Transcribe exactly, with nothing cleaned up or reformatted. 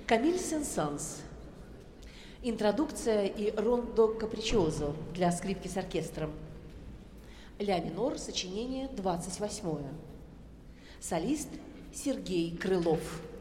Камиль Сен-Санс. Интродукция и рондо капричозо для скрипки с оркестром. Ля минор, сочинение двадцать восьмое. Солист Сергей Крылов.